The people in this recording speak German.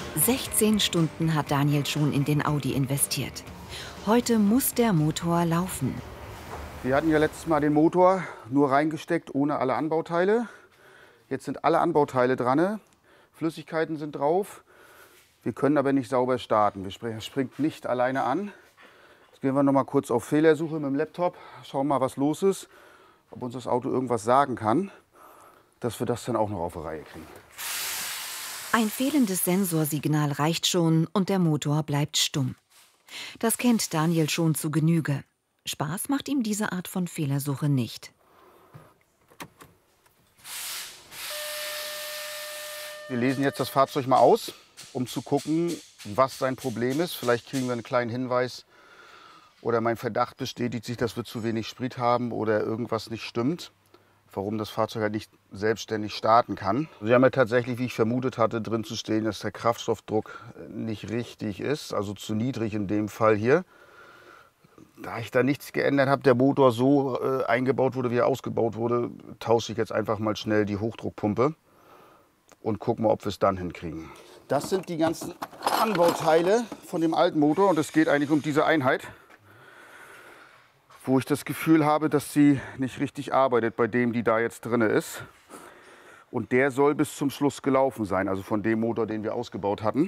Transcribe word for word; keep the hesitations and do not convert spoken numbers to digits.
sechzehn Stunden hat Daniel schon in den Audi investiert. Heute muss der Motor laufen. Wir hatten ja letztes Mal den Motor nur reingesteckt, ohne alle Anbauteile. Jetzt sind alle Anbauteile dran, Flüssigkeiten sind drauf. Wir können aber nicht sauber starten. Wir springt nicht alleine an. Jetzt gehen wir noch mal kurz auf Fehlersuche mit dem Laptop, schauen mal, was los ist, ob uns das Auto irgendwas sagen kann, dass wir das dann auch noch auf die Reihe kriegen. Ein fehlendes Sensorsignal reicht schon und der Motor bleibt stumm. Das kennt Daniel schon zu Genüge. Spaß macht ihm diese Art von Fehlersuche nicht. Wir lesen jetzt das Fahrzeug mal aus, um zu gucken, was sein Problem ist. Vielleicht kriegen wir einen kleinen Hinweis oder mein Verdacht bestätigt sich, dass wir zu wenig Sprit haben oder irgendwas nicht stimmt, warum das Fahrzeug halt nicht selbstständig starten kann. Sie haben ja tatsächlich, wie ich vermutet hatte, drin zu stehen, dass der Kraftstoffdruck nicht richtig ist, also zu niedrig in dem Fall hier. Da ich da nichts geändert habe, der Motor so äh, eingebaut wurde, wie er ausgebaut wurde, tausche ich jetzt einfach mal schnell die Hochdruckpumpe und gucken mal, ob wir es dann hinkriegen. Das sind die ganzen Anbauteile von dem alten Motor und es geht eigentlich um diese Einheit, wo ich das Gefühl habe, dass sie nicht richtig arbeitet bei dem, die da jetzt drin ist. Und der soll bis zum Schluss gelaufen sein, also von dem Motor, den wir ausgebaut hatten.